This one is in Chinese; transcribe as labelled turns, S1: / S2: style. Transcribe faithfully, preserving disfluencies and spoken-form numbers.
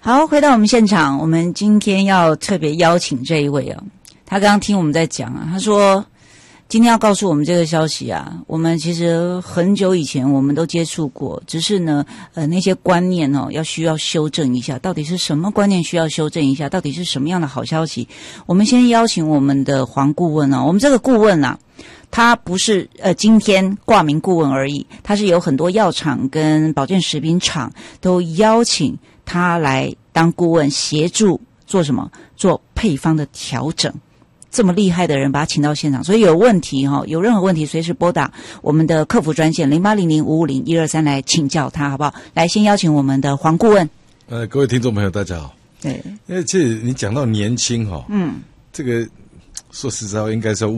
S1: 好，回到我们现场，我们今天要特别邀请这一位啊，他刚刚听我们在讲啊，他说今天要告诉我们这个消息啊，我们其实很久以前我们都接触过，只是呢，呃，那些观念哦，要需要修正一下，到底是什么观念需要修正一下，到底是什么样的好消息？我们先邀请我们的黄顾问哦，我们这个顾问啊，他不是呃今天挂名顾问而已，他是有很多药厂跟保健食品厂都邀请他来当顾问，协助做什么？做配方的调整。这么厉害的人把他请到现场，所以有问题哈、哦，有任何问题随时拨打我们的客服专线零八零零五五零一二三来请教他，好不好？来，先邀请我们的黄顾问。
S2: 呃，各位听众朋友，大家好。
S1: 对，
S2: 因为其实你讲到年轻哈、哦，
S1: 嗯，
S2: 这个说实在话，应该是要